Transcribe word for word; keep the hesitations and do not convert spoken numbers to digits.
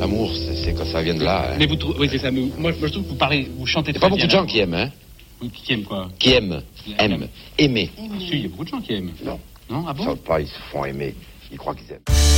L'amour, c'est, c'est quand ça vient de là. Hein. Mais vous trouvez, oui, c'est ça. Mais moi, moi, je trouve que vous parlez, vous chantez Il y a très pas bien. beaucoup de gens qui aiment, hein. Oui, qui aiment quoi? Qui aiment, aiment, aimer. Ah, si, il y a beaucoup de gens qui aiment. Non. Non, ah bon? Ils savent pas, ils se font aimer. Ils croient qu'ils aiment.